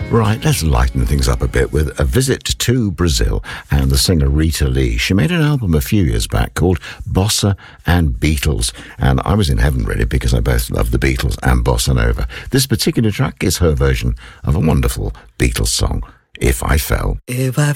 Right, let's lighten things up a bit with a visit to Brazil and the singer Rita Lee. She made an album a few years back called Bossa and Beatles, and I was in heaven really because I both love the Beatles and Bossa Nova. This particular track is her version of a wonderful Beatles song, If I Fell. If I